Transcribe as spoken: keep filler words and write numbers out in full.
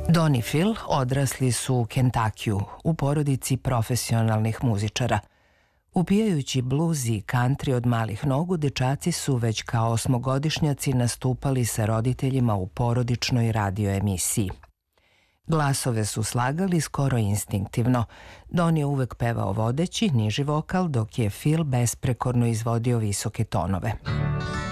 Don i Phil odrasli su u Kentakiju, u porodici profesionalnih muzičara. Upijajući bluz i country od malih nogu, dečaci su već kao osmogodišnjaci nastupali sa roditeljima u porodičnoj radio emisiji. Glasove su slagali skoro instinktivno. Don je uvek pevao vodeći, niži vokal, dok je Phil besprekorno izvodio visoke tonove.